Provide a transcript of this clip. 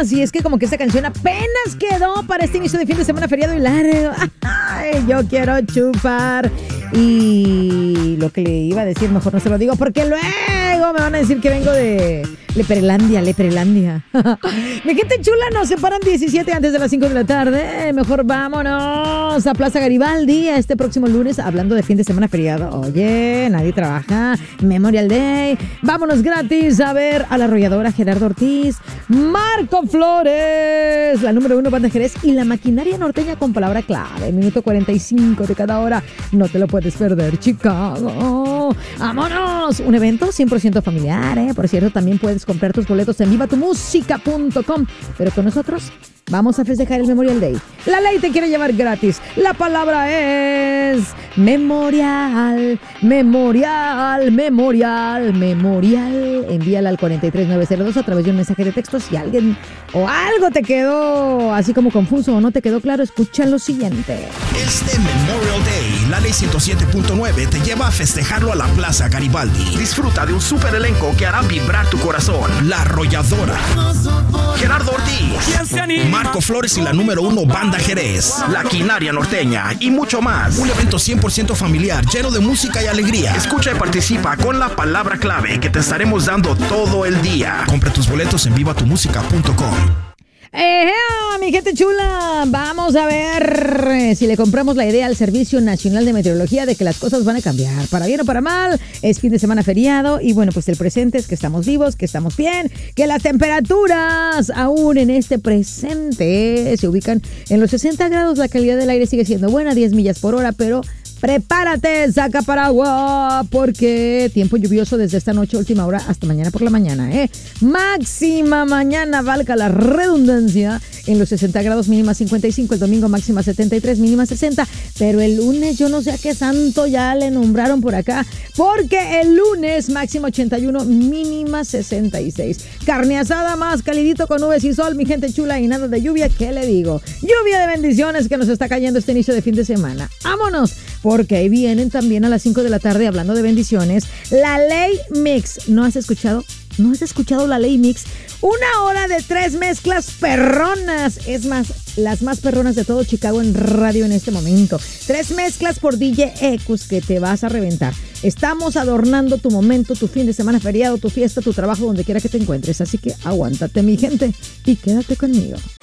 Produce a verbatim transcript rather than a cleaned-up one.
Y es que como que esta canción apenas quedó para este inicio de fin de semana feriado y largo. Ay, yo quiero chupar. Y lo que le iba a decir, mejor no se lo digo, porque luego me van a decir que vengo de Leprelandia, Leprelandia. Mi gente chula, nos separan diecisiete antes de las cinco de la tarde. Mejor vámonos a Plaza Garibaldi este próximo lunes, hablando de fin de semana feriado. Oye, nadie trabaja. Memorial Day. Vámonos gratis a ver a la arrolladora Gerardo Ortiz, Marco Flores, la número uno banda Jerez y la maquinaria norteña con palabra clave. Minuto cuarenta y cinco de cada hora. No te lo puedes perder, Chicago. ¡Vámonos! Un evento cien por ciento familiar, ¿eh? Por cierto, también puedes comprar tus boletos en viva tu música punto com. Pero con nosotros vamos a festejar el Memorial Day. La ley te quiere llevar gratis. La palabra es memorial, memorial, memorial, memorial. Envíala al cuatro tres nueve cero dos a través de un mensaje de texto. Si alguien o algo te quedó así como confuso o no te quedó claro, escucha lo siguiente. Este Memorial Day, la ley ciento siete punto nueve te lleva a festejarlo a la Plaza Garibaldi. Disfruta de un super elenco que hará vibrar tu corazón. La Arrolladora, Gerardo Ortiz, Marco Flores y la número uno banda Jerez, la Quinaria Norteña y mucho más. Un evento cien por ciento familiar, lleno de música y alegría. Escucha y participa con la palabra clave que te estaremos dando todo el día. Compra tus boletos en viva tu música punto com. ¡Eh, mi gente chula! Vamos a ver si le compramos la idea al Servicio Nacional de Meteorología de que las cosas van a cambiar, para bien o para mal. Es fin de semana feriado y bueno, pues el presente es que estamos vivos, que estamos bien, que las temperaturas aún en este presente se ubican en los sesenta grados. La calidad del aire sigue siendo buena, diez millas por hora, pero prepárate, saca paraguas, porque tiempo lluvioso desde esta noche, última hora, hasta mañana por la mañana, ¿eh? Máxima mañana, valga la redundancia, en los sesenta grados, mínima cincuenta y cinco, el domingo máxima setenta y tres, mínima sesenta, pero el lunes yo no sé a qué santo ya le nombraron por acá, porque el lunes máxima ochenta y uno, mínima sesenta y seis. Carne asada más calidito con nubes y sol, mi gente chula, y nada de lluvia, ¿qué le digo? Lluvia de bendiciones que nos está cayendo este inicio de fin de semana. ¡Vámonos! Porque ahí vienen también a las cinco de la tarde, hablando de bendiciones, la Ley Mix. ¿No has escuchado? ¿No has escuchado la Ley Mix? Una hora de tres mezclas perronas. Es más, las más perronas de todo Chicago en radio en este momento. Tres mezclas por D J Ecus que te vas a reventar. Estamos adornando tu momento, tu fin de semana feriado, tu fiesta, tu trabajo, donde quiera que te encuentres. Así que aguántate, mi gente, y quédate conmigo.